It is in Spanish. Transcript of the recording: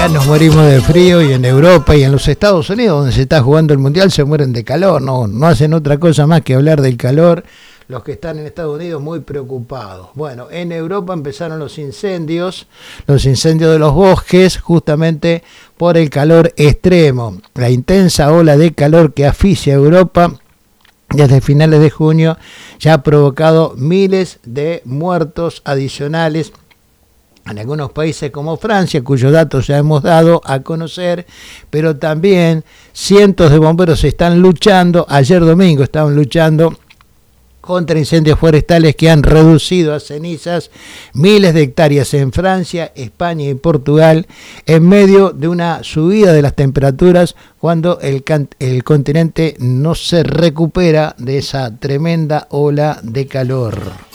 Acá nos morimos de frío y en Europa y en los Estados Unidos, donde se está jugando el Mundial, se mueren de calor. No hacen otra cosa más que hablar del calor. Los que están en Estados Unidos muy preocupados. Bueno, en Europa empezaron los incendios de los bosques, justamente por el calor extremo. La intensa ola de calor que asfixia a Europa desde finales de junio ya ha provocado miles de muertos adicionales en algunos países como Francia, cuyos datos ya hemos dado a conocer, pero también cientos de bomberos están luchando, ayer domingo estaban luchando contra incendios forestales que han reducido a cenizas miles de hectáreas en Francia, España y Portugal, en medio de una subida de las temperaturas cuando el continente no se recupera de esa tremenda ola de calor.